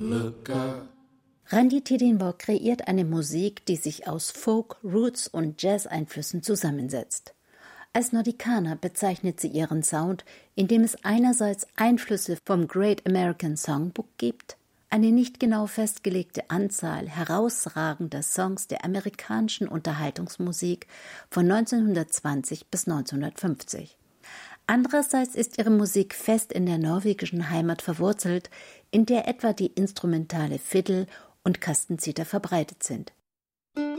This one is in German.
Randi Tidinborg kreiert eine Musik, die sich aus Folk, Roots und Jazz-Einflüssen zusammensetzt. Als Nordikaner bezeichnet sie ihren Sound, in dem es einerseits Einflüsse vom Great American Songbook gibt, eine nicht genau festgelegte Anzahl herausragender Songs der amerikanischen Unterhaltungsmusik von 1920 bis 1950. Andererseits ist ihre Musik fest in der norwegischen Heimat verwurzelt, in der etwa die instrumentale Fiddle und Kastenzither verbreitet sind.